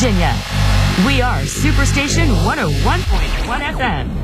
Virginia. We are Superstation 101.1 FM.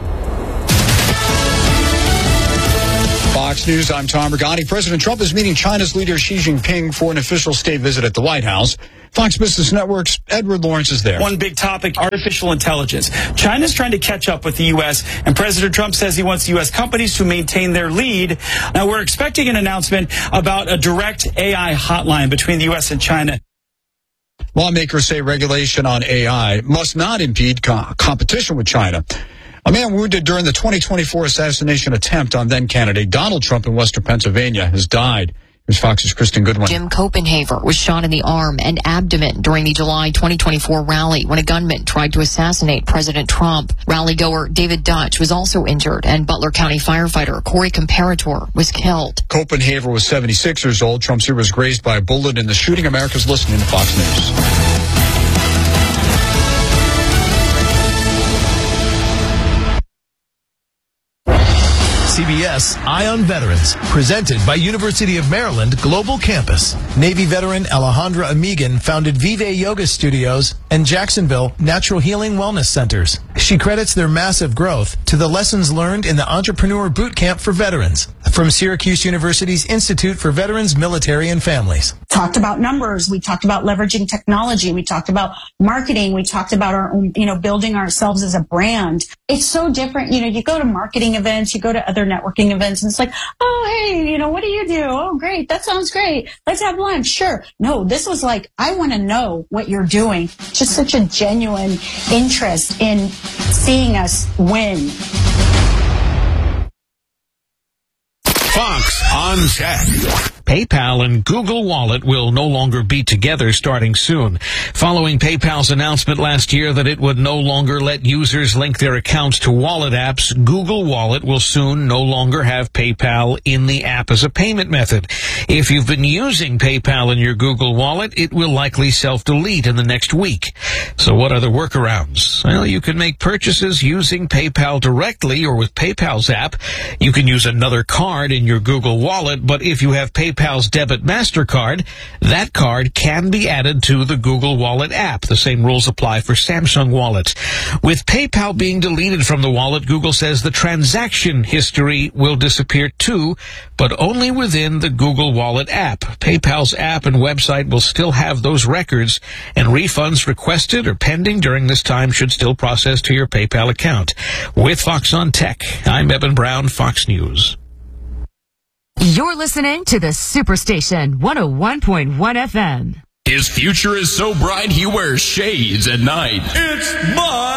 Fox News, I'm Tom Regani. President Trump is meeting China's leader Xi Jinping for an official state visit at the White House. Fox Business Network's Edward Lawrence is there. One big topic, artificial intelligence. China's trying to catch up with the U.S., and President Trump says he wants U.S. companies to maintain their lead. Now, we're expecting an announcement about a direct AI hotline between the U.S. and China. Lawmakers say regulation on AI must not impede competition with China. A man wounded during the 2024 assassination attempt on then-candidate Donald Trump in Western Pennsylvania has died. Here's Fox's Kristen Goodwin. Jim Copenhaver was shot in the arm and abdomen during the July 2024 rally when a gunman tried to assassinate President Trump. Rally-goer David Dutch was also injured, and Butler County firefighter Corey Comparator was killed. Copenhaver was 76 years old. Trump's ear was grazed by a bullet in the shooting. America's listening to Fox News. CBS Eye on Veterans, presented by University of Maryland Global Campus. Navy veteran Alejandra Amigan founded Vive Yoga Studios and Jacksonville Natural Healing Wellness Centers. She credits their massive growth to the lessons learned in the Entrepreneur Boot Camp for Veterans from Syracuse University's Institute for Veterans, Military, and Families. Talked about numbers. We talked about leveraging technology. We talked about marketing. We talked about our own, building ourselves as a brand. It's so different. You go to marketing events, you go to other networking events, and it's like, oh, hey, what do you do? Oh, great. That sounds great. Let's have lunch. Sure. No, this was like, I want to know what you're doing. Just such a genuine interest in seeing us win. Fox on Tech. PayPal and Google Wallet will no longer be together starting soon. Following PayPal's announcement last year that it would no longer let users link their accounts to wallet apps, Google Wallet will soon no longer have PayPal in the app as a payment method. If you've been using PayPal in your Google Wallet, it will likely self-delete in the next week. So what are the workarounds? Well, you can make purchases using PayPal directly or with PayPal's app. You can use another card in your Google Wallet, but if you have PayPal's debit MasterCard, that card can be added to the Google Wallet app. The same rules apply for Samsung Wallet. With PayPal being deleted from the wallet, Google says the transaction history will disappear too, but only within the Google Wallet app. PayPal's app and website will still have those records, and refunds requested or pending during this time should still process to your PayPal account. With Fox on Tech, I'm Eben Brown, Fox News. You're listening to the Superstation 101.1 FM. His future is so bright he wears shades at night. It's Mike